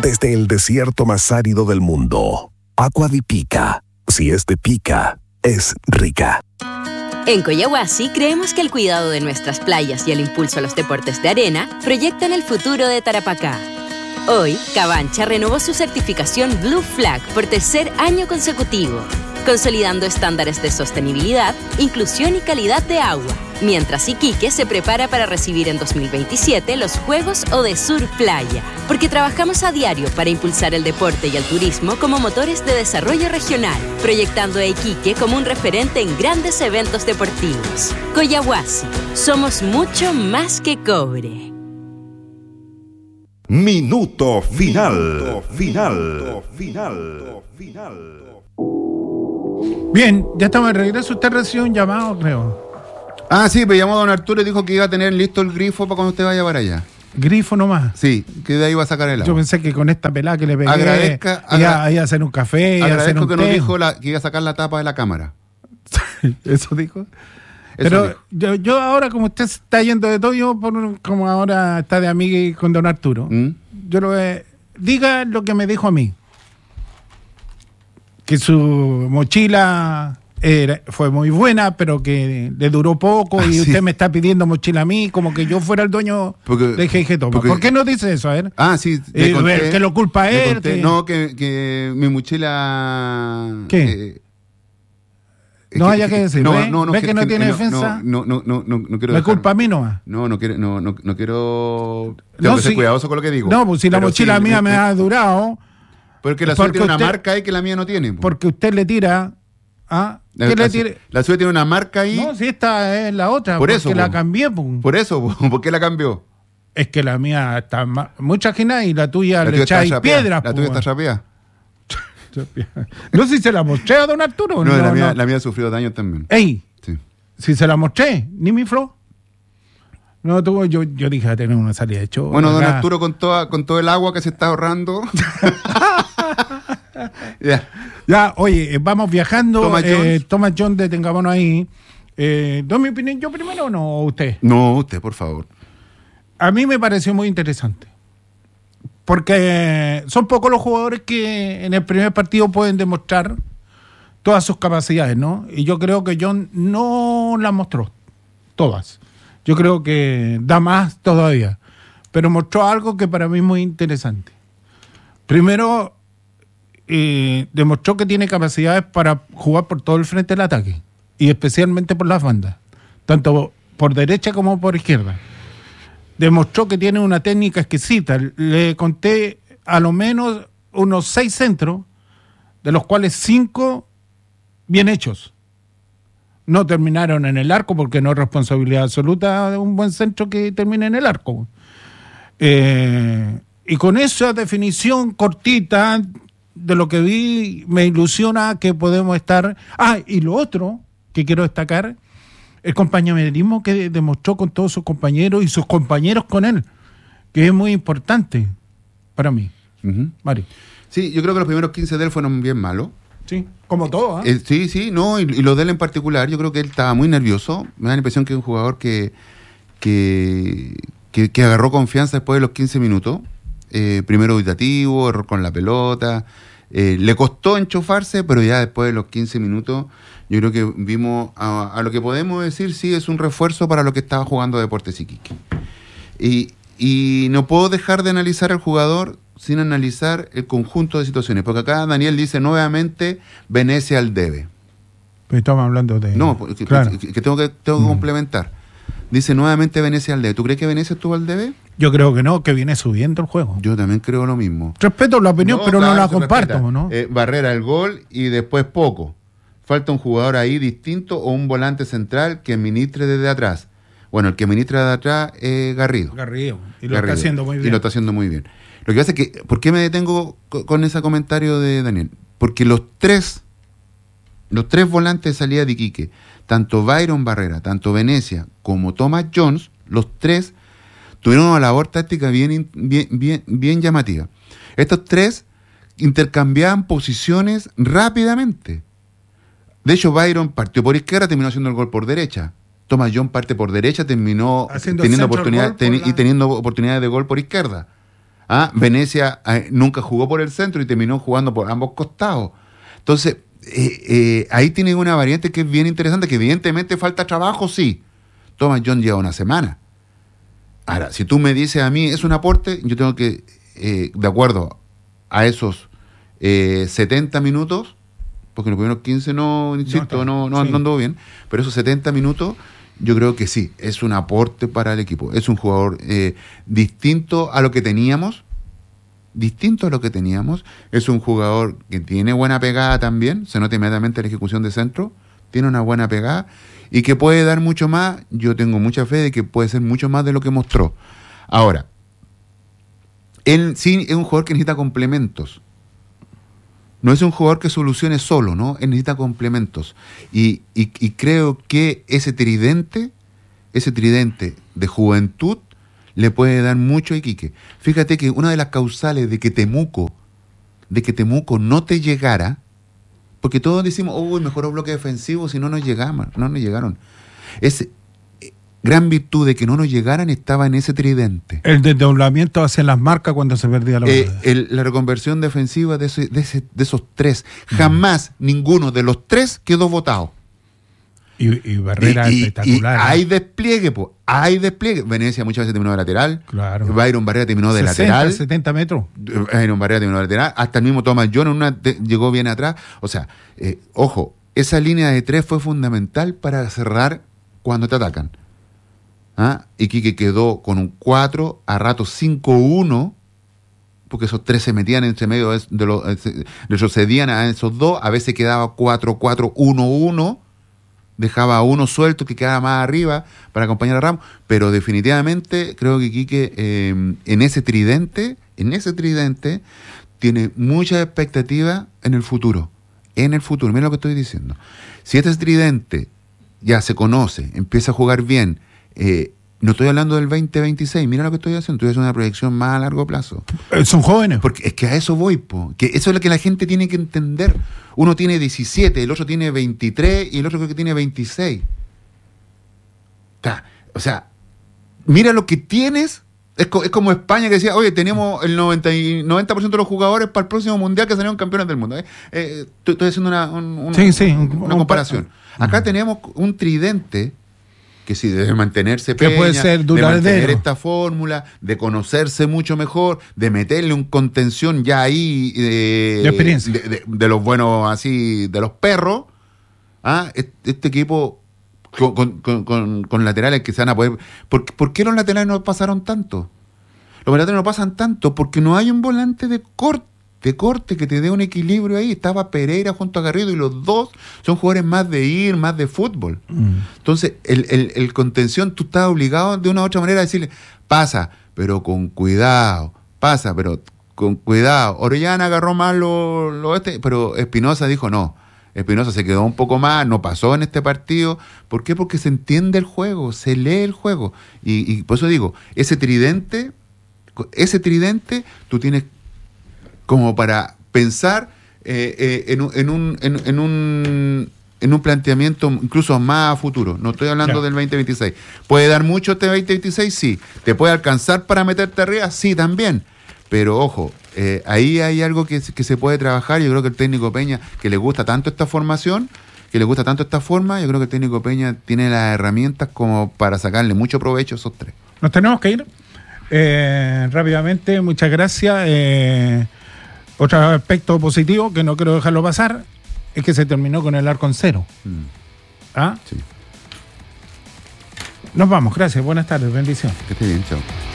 desde el desierto más árido del mundo. Agua de Pica. Si es de Pica, es rica. En Coyahuasi creemos que el cuidado de nuestras playas y el impulso a los deportes de arena proyectan el futuro de Tarapacá. Hoy, Cabancha renovó su certificación Blue Flag por tercer año consecutivo, consolidando estándares de sostenibilidad, inclusión y calidad de agua, mientras Iquique se prepara para recibir en 2027 los Juegos Odesur Playa, porque trabajamos a diario para impulsar el deporte y el turismo como motores de desarrollo regional, proyectando a Iquique como un referente en grandes eventos deportivos. Coyahuasi, somos mucho más que cobre. Minuto final. Bien, ya estamos de regreso. Usted recibió un llamado, creo. Ah, sí, me llamó don Arturo y dijo que iba a tener listo el grifo para cuando usted vaya para allá. ¿Grifo nomás? Sí, que de ahí va a sacar el agua. Yo pensé que con esta pelada que le pegué iba a hacer un café, iba a hacer un té. Agradezco que nos dijo que iba a sacar la tapa de la cámara. ¿Eso dijo? Pero yo ahora, como usted está yendo de todo, como ahora está de amiga con don Arturo, yo diga lo que me dijo a mí. Que su mochila fue muy buena, pero que le duró poco y usted me está pidiendo mochila a mí, como que yo fuera el dueño de GG Toma. ¿Por qué no dice eso? A ver. Ah, sí. Que lo culpa él. No, que mi mochila... ¿Qué? No haya que decir. ¿Ve que no tiene defensa? No quiero. ¿Me culpa a mí nomás? No quiero. Tengo que ser cuidadoso con lo que digo. No, pues si la mochila mía me ha durado. Porque la suya tiene una marca ahí que la mía no tiene. Porque usted le tira. La suya tiene una marca ahí. No, si esta es la otra. Por eso. Porque la cambié. Por eso, ¿por qué la cambió? Es que la mía está mucha gina y la tuya le echáis piedras. La tuya está rapeada. No sé si se la mostré a don Arturo. No, la mía ha sufrido daño también. Ey, sí. Si se la mostré, ni mi flow. No, yo dije a tener una salida de show. Bueno, don Arturo, con todo el agua que se está ahorrando. Ya, oye, vamos viajando. Thomas Jones, detengámonos ahí. ¿Doy mi opinión yo primero o no? ¿Usted? No, usted, por favor. A mí me pareció muy interesante. Porque son pocos los jugadores que en el primer partido pueden demostrar todas sus capacidades, ¿no? Y yo creo que John no las mostró todas. Yo creo que da más todavía. Pero mostró algo que para mí es muy interesante. Primero, demostró que tiene capacidades para jugar por todo el frente del ataque. Y especialmente por las bandas. Tanto por derecha como por izquierda. Demostró que tiene una técnica exquisita. Le conté a lo menos unos 6 centros, de los cuales 5 bien hechos. No terminaron en el arco, porque no es responsabilidad absoluta de un buen centro que termine en el arco. Y con esa definición cortita de lo que vi, me ilusiona que podemos estar... y lo otro que quiero destacar, el compañerismo que demostró con todos sus compañeros y sus compañeros con él, que es muy importante para mí. Mari. Sí, yo creo que los primeros 15 de él fueron bien malos. Sí, como todo. Sí, no, y los de él en particular, yo creo que él estaba muy nervioso. Me da la impresión que es un jugador que agarró confianza después de los 15 minutos. Primero dubitativo, error con la pelota. Le costó enchufarse, pero ya después de los 15 minutos... Yo creo que vimos a lo que podemos decir, sí, es un refuerzo para lo que estaba jugando Deportes Iquique. Y no puedo dejar de analizar al jugador sin analizar el conjunto de situaciones. Porque acá Daniel dice nuevamente Venecia al debe. Pero estamos hablando de... No, que tengo que complementar. Dice nuevamente Venecia al debe. ¿Tú crees que Venecia estuvo al debe? Yo creo que no, que viene subiendo el juego. Yo también creo lo mismo. Respeto la opinión, pero claro, no la comparto, ¿no? Barrera el gol y después poco. Falta un jugador ahí distinto o un volante central que administre desde atrás. Bueno, el que administra desde atrás es Garrido. Y lo está haciendo muy bien. Y lo está haciendo muy bien. Lo que pasa es que, ¿por qué me detengo con ese comentario de Daniel? Porque los tres volantes de salida de Iquique, tanto Byron Barrera, tanto Venecia como Thomas Jones, los tres tuvieron una labor táctica bien llamativa. Estos tres intercambiaban posiciones rápidamente. De hecho, Byron partió por izquierda, terminó haciendo el gol por derecha. Thomas John parte por derecha, terminó teniendo oportunidades de gol por izquierda. Venecia nunca jugó por el centro y terminó jugando por ambos costados. Entonces, ahí tiene una variante que es bien interesante, que evidentemente falta trabajo, sí. Thomas John lleva una semana. Ahora, si tú me dices a mí, es un aporte, yo tengo que, de acuerdo a esos 70 minutos, porque los primeros 15 no andó bien, pero esos 70 minutos, yo creo que sí, es un aporte para el equipo. Es un jugador distinto a lo que teníamos. Es un jugador que tiene buena pegada también, se nota inmediatamente la ejecución de centro, tiene una buena pegada y que puede dar mucho más. Yo tengo mucha fe de que puede ser mucho más de lo que mostró. Ahora, él sí es un jugador que necesita complementos. No es un jugador que solucione solo, ¿no? Él necesita complementos. Y creo que ese tridente de juventud le puede dar mucho a Iquique. Fíjate que una de las causales de que Temuco no te llegara, porque todos decimos, mejoró bloque defensivo si no nos llegaron. Esa gran virtud de que no nos llegaran estaba en ese tridente. El desdoblamiento hacia las marcas cuando se perdía la pelota. La reconversión defensiva de esos tres. Jamás ninguno de los tres quedó votado. Y Barrera espectacular. Hay despliegue, hay despliegue. Venecia muchas veces terminó de lateral. Claro. Byron Barrera terminó de lateral. 70 metros. Byron Barrera terminó de lateral. Hasta el mismo Thomas John llegó bien atrás. O sea, ojo, esa línea de tres fue fundamental para cerrar cuando te atacan. Iquique quedó con un 4, a ratos 5-1, porque esos tres se metían entre medio retrocedían a esos dos, a veces quedaba 4-4-1-1, dejaba a uno suelto que quedaba más arriba para acompañar a Ramos, pero definitivamente creo que Iquique en ese tridente tiene mucha expectativa en el futuro. Mira lo que estoy diciendo. Si este tridente ya se conoce, empieza a jugar bien, no estoy hablando del 2026, mira lo que estoy haciendo, estoy haciendo una proyección más a largo plazo. Son jóvenes. Porque es que a eso voy, que eso es lo que la gente tiene que entender. Uno tiene 17, el otro tiene 23 y el otro creo que tiene 26. O sea, mira lo que tienes. Es como España que decía, oye, tenemos el 90% de los jugadores para el próximo mundial que salieron campeones del mundo. Estoy haciendo una comparación. Acá tenemos un tridente que sí debe mantenerse que puede ser de mantener esta fórmula, de conocerse mucho mejor, de meterle un contención ya ahí de experiencia, de los buenos así, de los perros. Este equipo con laterales que se van a poder. ¿Por qué los laterales no pasaron tanto? Los laterales no pasan tanto porque no hay un volante de corte que te dé un equilibrio ahí. Estaba Pereira junto a Garrido y los dos son jugadores más de ir, más de fútbol. Entonces, el contención, tú estás obligado de una u otra manera a decirle, pasa, pero con cuidado, Orellana agarró mal pero Espinosa dijo no. Espinosa se quedó un poco más, no pasó en este partido. ¿Por qué? Porque se entiende el juego, se lee el juego. Y por eso digo, ese tridente, tú tienes como para pensar en un planteamiento incluso más a futuro. No estoy hablando del 2026. ¿Puede dar mucho este 2026? Sí. ¿Te puede alcanzar para meterte arriba? Sí, también. Pero ojo, ahí hay algo que se puede trabajar. Yo creo que el técnico Peña, que le gusta tanto esta formación, que le gusta tanto esta forma, yo creo que el técnico Peña tiene las herramientas como para sacarle mucho provecho a esos tres. Nos tenemos que ir rápidamente. Muchas gracias. Otro aspecto positivo que no quiero dejarlo pasar es que se terminó con el arco en 0. Sí. Nos vamos, gracias, buenas tardes, bendiciones. Que esté bien, chao.